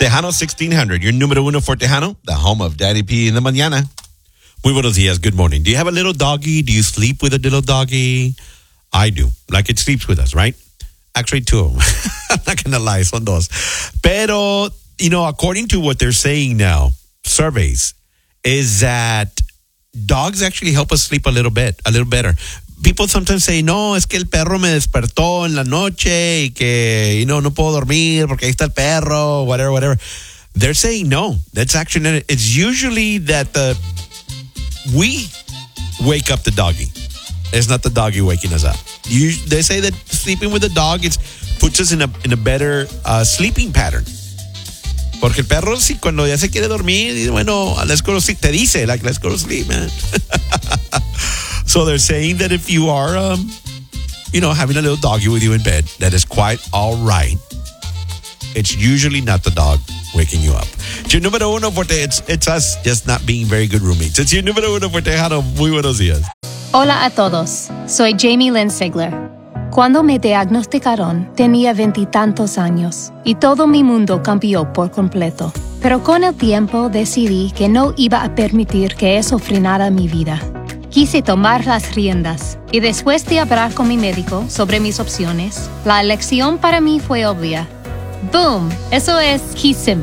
Tejano 1600, your número uno for Tejano, the home of Daddy P in the mañana. Muy buenos días, good morning. Do you have a little doggy? Do you sleep with a little doggy? I do. Like it sleeps with us, right? Actually, two of them. I'm not going to lie, son dos. Pero, according to what they're saying now, surveys, is that dogs actually help us sleep a little better. People sometimes say, no, es que el perro me despertó en la noche y que, no puedo dormir porque ahí está el perro, whatever. They're saying no. That's actually, it's usually that we wake up the doggy. It's not the doggy waking us up. They say that sleeping with the dog puts us in a better sleeping pattern. Porque el perro, si cuando ya se quiere dormir, dice, bueno, let's go to sleep. Te dice, like, let's go to sleep, man. So they're saying that if you are, having a little doggy with you in bed, that is quite all right. It's usually not the dog waking you up. It's your número uno for it's us just not being very good roommates. It's your número uno for Tejano. Muy buenos días. Hola a todos. Soy Jamie Lynn Sigler. Cuando me diagnosticaron, tenía 20 y tantos años y todo mi mundo cambió por completo. Pero con el tiempo decidí que no iba a permitir que eso frenara mi vida. Quise tomar las riendas y después de hablar con mi médico sobre mis opciones, la elección para mí fue obvia. ¡Boom! Eso es Key Sim.